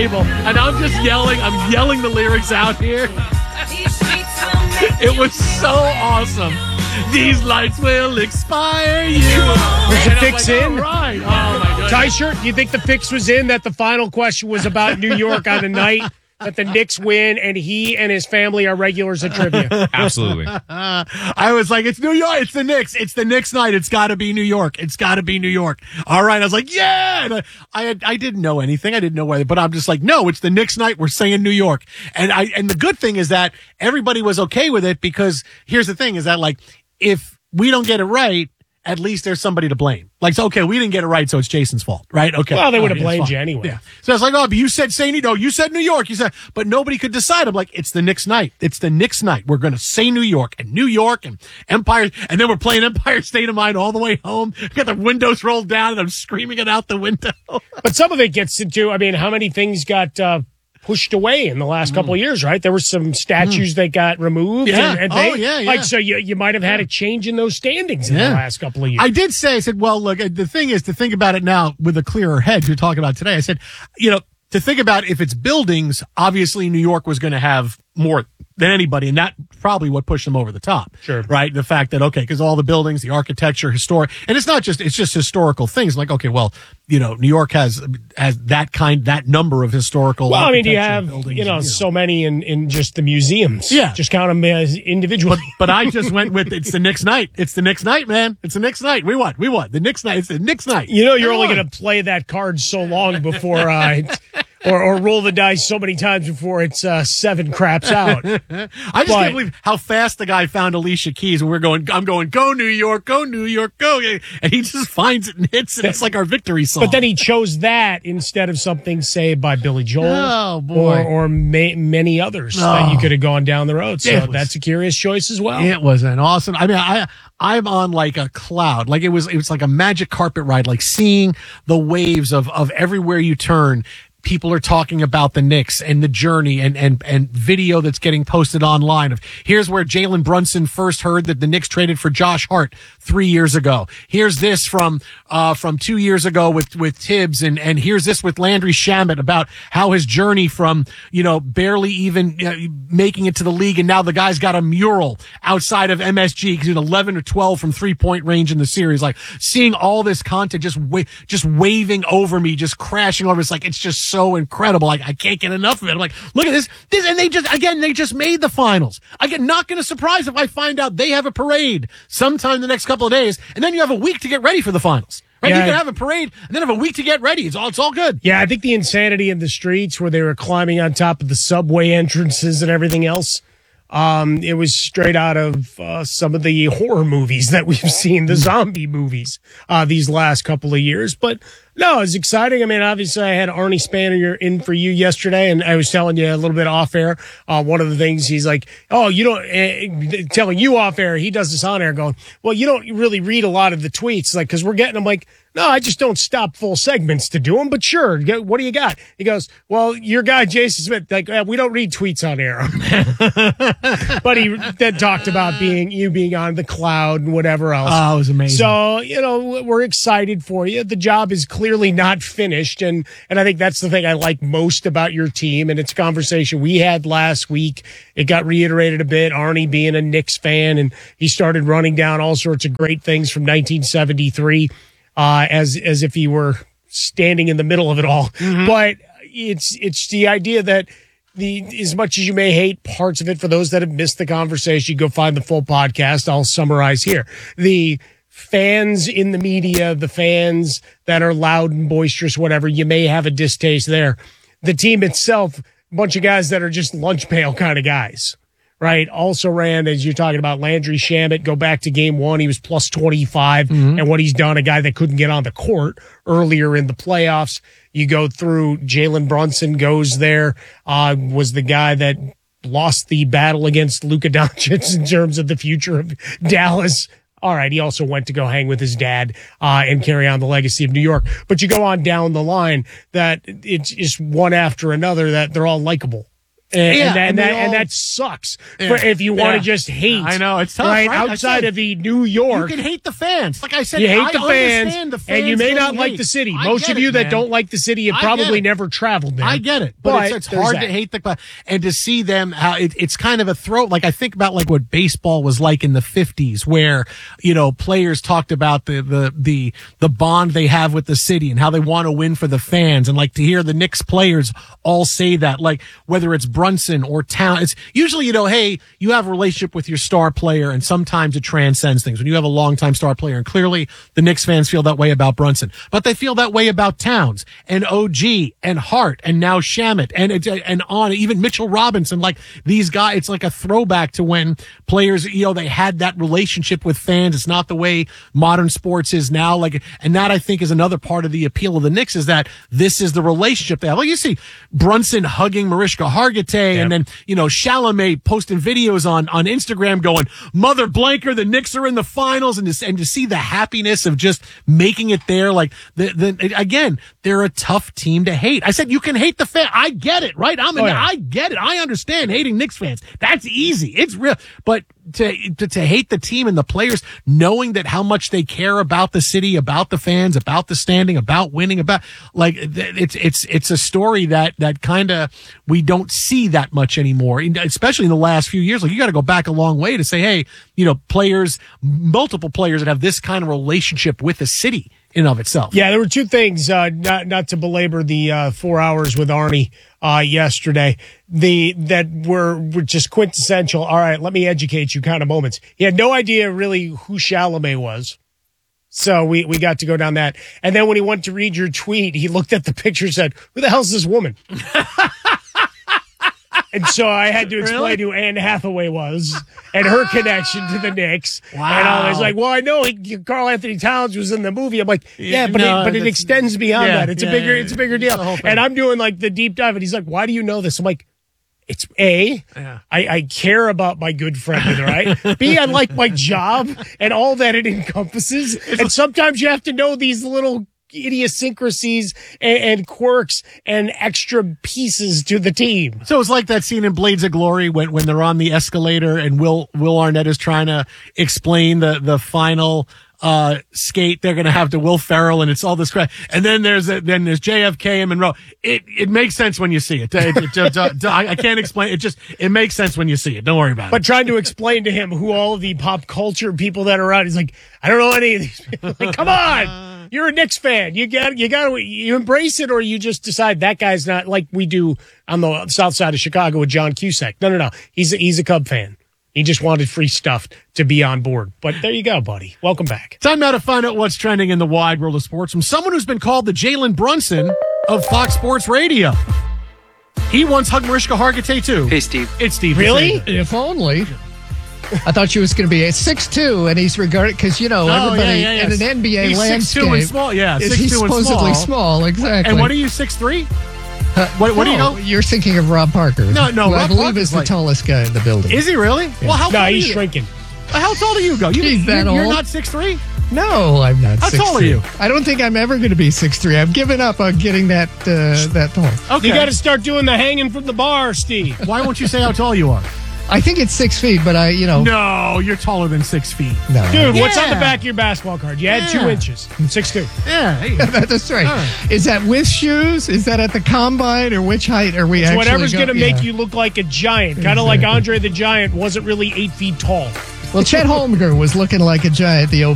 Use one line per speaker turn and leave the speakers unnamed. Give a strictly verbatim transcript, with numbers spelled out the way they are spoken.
And I'm just yelling. I'm yelling the lyrics out here. It was so awesome. These lights will expire you.
Was the fix
like,
in?
All right. Oh, my goodness.
Ty-shirt, do you think the fix was in that the final question was about New York on the night that the Knicks win and he and his family are regulars at trivia?
Absolutely.
Uh, I was like, it's New York. It's the Knicks. It's the Knicks night. It's got to be New York. It's got to be New York. All right. I was like, yeah. And I, I, had, I didn't know anything. I didn't know whether, but I'm just like, no, it's the Knicks night. We're saying New York. And I, and the good thing is that everybody was okay with it because here's the thing is that like, if we don't get it right, at least there's somebody to blame. Like, so, okay, we didn't get it right, so it's Jason's fault, right? Okay.
Well, they would have
right,
blamed you anyway.
Yeah. So it's like, oh, but you said say New York. You said New York. You said, but nobody could decide. I'm like, it's the Knicks night. It's the Knicks night. We're going to say New York and New York and Empire. And then we're playing Empire State of Mind all the way home. Got the windows rolled down and I'm screaming it out the window.
But some of it gets into, I mean, how many things got, uh, pushed away in the last mm. couple of years, right? There were some statues mm. that got removed.
Yeah.
And, and they,
oh, yeah, yeah.
Like, so you, you might have had a change in those standings in
yeah.
the last couple of years.
I did say, I said, well, look, the thing is to think about it now with a clearer head you're talking about today. I said, you know, to think about if it's buildings, obviously New York was going to have more than anybody, and that probably what pushed them over the top.
Sure.
Right? The fact that, okay, because all the buildings, the architecture, historic, and it's not just, it's just historical things. Like, okay, well, you know, New York has has that kind, that number of historical
Well, I mean, you have,
buildings,
you know,
and, you know,
so many in, in just the museums.
Yeah.
Just count them as individual.
But, but I just went with, it's the Knicks night. It's the Knicks night, man. It's the Knicks night. We won. We won. The Knicks night. It's the Knicks night.
You know, you're
we
only
won.
going to play that card so long before, uh, or, or roll the dice so many times before it's uh, seven craps out.
I just
But-
can't believe how fast the guy found Alicia Keys, and we're going. I'm going. Go New York. Go New York. Go. And he just finds it and hits it. It's like our victory song.
But then he chose that instead of something, say, by Billy Joel.
Oh, boy.
Or, or ma- many others
Oh.
that you could have gone down the road. So
It was-
that's a curious choice as well.
It was an awesome. I mean, I I'm on like a cloud. Like it was. It was like a magic carpet ride. Like seeing the waves of of everywhere you turn. People are talking about the Knicks and the journey and, and, and video that's getting posted online of here's where Jalen Brunson first heard that the Knicks traded for Josh Hart three years ago. Here's this from, uh, from two years ago with, with Tibbs. And, and here's this with Landry Shamet about how his journey from, you know, barely even uh, making it to the league. And now the guy's got a mural outside of M S G because he's eleven or twelve from three point range in the series. Like seeing all this content just, wa- just waving over me, just crashing over. It's like, it's just so incredible. Like I can't get enough of it. I'm like, look at this, this, and they just again they just made the finals. Again, not going to surprise if I find out they have a parade sometime in the next couple of days, and then you have a week to get ready for the finals. Right?
Yeah.
You can have a parade and then have a week to get ready. It's all it's all good.
Yeah, I think the insanity in the streets where they were climbing on top of the subway entrances and everything else. Um, it was straight out of uh, some of the horror movies that we've seen, the zombie movies, uh, these last couple of years. But no, it's exciting. I mean, obviously, I had Arnie Spanner in for you yesterday, and I was telling you a little bit off air. Uh, one of the things he's like, oh, you don't, uh, telling you off air, he does this on air going, well, you don't really read a lot of the tweets, like, because we're getting them like, no, I just don't stop full segments to do them, but sure. What do you got? He goes, well, your guy, Jason Smith, like, eh, we don't read tweets on air. But he then talked about being, you being on the cloud and whatever else.
Oh, it was amazing.
So, you know, we're excited for you. The job is clearly not finished. And, and I think that's the thing I like most about your team. And it's a conversation we had last week. It got reiterated a bit. Arnie being a Knicks fan, and he started running down all sorts of great things from nineteen seventy-three. Uh, as, as if he were standing in the middle of it all. Mm-hmm. But it's, it's the idea that the, as much as you may hate parts of it, for those that have missed the conversation, you go find the full podcast. I'll summarize here. The fans in the media, the fans that are loud and boisterous, whatever, you may have a distaste there. The team itself, a bunch of guys that are just lunch pail kind of guys. Right. Also ran, as you're talking about, Landry Shamet. Go back to game one. He was plus twenty-five. Mm-hmm. And what he's done, a guy that couldn't get on the court earlier in the playoffs. You go through Jalen Brunson goes there, uh, was the guy that lost the battle against Luka Doncic in terms of the future of Dallas. All right. He also went to go hang with his dad, uh, and carry on the legacy of New York. But you go on down the line that it's just one after another that they're all likable. And,
Yeah,
and, that,
and
and,
they
that,
all-
and that sucks
Yeah.
for if you want to
Yeah.
just hate.
I know, it's tough,
right?
right? I
Outside
said-
of the New
You
York.
can hate the fans. Like I said,
You hate
I
the fans,
understand the fans
and you may not
getting
like
hate.
the city.
I
Most
get
of you
it,
that
man.
don't like the city have
I get
probably
it.
never traveled there.
I get it, but,
But
it's, it's
there's
hard
that.
to hate the and to see them how it, it's kind of a throw. Like I think about like what baseball was like in the fifties, where you know players talked about the the the the bond they have with the city and how they want to win for the fans, and like to hear the Knicks players all say that, like whether it's Brunson or Town, it's usually you know, hey, you have a relationship with your star player, and sometimes it transcends things when you have a longtime star player, and clearly the Knicks fans feel that way about Brunson, but they feel that way about Towns and O G and Hart and now Shamet and and on even Mitchell Robinson. Like these guys, it's like a throwback to when players, you know, they had that relationship with fans. It's not the way modern sports is now. Like, and that I think is another part of the appeal of the Knicks is that this is the relationship they have. Like you see Brunson hugging Mariska Hargitay,
Yep.
and then you know Chalamet posting videos on on Instagram going, "Mother Blanker, the Knicks are in the finals," and to, and to see the happiness of just making it there. Like the the again, they're a tough team to hate. I said you can hate the fan. I get it, right? I'm an,
Oh, yeah.
I get it. I understand hating Knicks fans. That's easy. It's real. But to, to to hate the team and the players, knowing that how much they care about the city, about the fans, about the standing, about winning, about like th- it's it's it's a story that that kind of we don't see that much anymore, and especially in the last few years. Like you got to go back a long way to say, hey, you know, players, multiple players that have this kind of relationship with the city in and of itself.
Yeah, there were two things, uh, not not to belabor the uh, four hours with Arnie uh, yesterday, the that were, were just quintessential, all right, let me educate you kind of moments. He had no idea really who Chalamet was. So we, we got to go down that. And then when he went to read your tweet, he looked at the picture and said, who the hell's this woman? And so I had to explain
Really?
who Anne Hathaway was and her connection to the Knicks.
Wow.
And I was like, well, I know he, Carl Anthony Towns was in the movie. I'm like, yeah, but
No,
it, but it
that's-
extends beyond
yeah,
that. It's
yeah,
a bigger,
yeah,
it's a bigger
it's
deal.
the whole thing.
And I'm doing like the deep dive, and he's like, why do you know this? I'm like, it's A,
Yeah.
I, I care about my good friend, right? B, I like my job and all that it encompasses. And sometimes you have to know these little idiosyncrasies and, and quirks and extra pieces to the team.
So it's like that scene in Blades of Glory when, when they're on the escalator and Will Will Arnett is trying to explain the the final uh skate they're going to have to Will Ferrell, and it's all this crap. And then there's a, then there's J F K and Monroe. It it makes sense when you see it. It- it- it- it- I I can't explain it. Just it makes sense when you see it. Don't worry about
But
it.
trying to explain to him who all of the pop culture people that are around, he's like, I don't know any of these people. Like, come on, you're a Knicks fan. You got, you got to, you embrace it, or you just decide that guy's not like we do on the south side of Chicago with John Cusack. No, no, no. He's a, he's a Cub fan. He just wanted free stuff to be on board. But there you go, buddy. Welcome back.
Time now to find out what's trending in the wide world of sports from someone who's been called the Jalen Brunson of Fox Sports Radio. He once hugged Mariska Hargitay too.
Hey, Steve.
It's Steve.
Really?
If only. I thought she was going to be a six two, and he's regarded because you know
Oh,
everybody
yeah, yeah, yeah.
in an N B A
He's
landscape
six two and small. Yeah,
is
six
he's
two and
supposedly
small.
small. Exactly.
And what are you, six three? What, what do you
No,
know?
You're thinking of Rob Parker.
No, no,
who I
Rob
believe
Parker's
is the
like-
tallest guy in the building.
Is he really? Well, how
No,
tall
he's
are you?
shrinking.
How tall do you go? You,
He's that
you're, you're
old.
not six three?
No, I'm not.
How
six
tall are
three.
you?
I don't think I'm ever going to be six three. I've given up on getting that uh, that tall.
Okay.
You got to start doing the hanging from the bar, Steve.
Why won't you say how tall you are?
I think it's six feet, but I, you know,
No, you're taller than six feet.
no.
Dude, what's on the
Yeah.
back of your basketball card? You had
Yeah.
two inches. Six two.
Yeah. Hey.
That's right.
All right.
Is that with shoes? Is that at the combine, or which height are we actually?
Whatever's going to
go-
make
yeah.
you look like a giant. Kind of like Andre the Giant wasn't really eight feet tall.
Well, Chet Holmgren was looking like a giant the